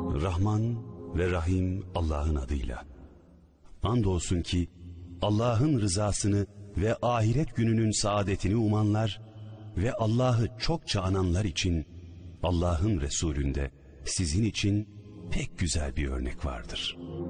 Rahman ve Rahim Allah'ın adıyla. Andolsun ki Allah'ın rızasını ve ahiret gününün saadetini umanlar ve Allah'ı çokça ananlar için Allah'ın Resulünde sizin için pek güzel bir örnek vardır.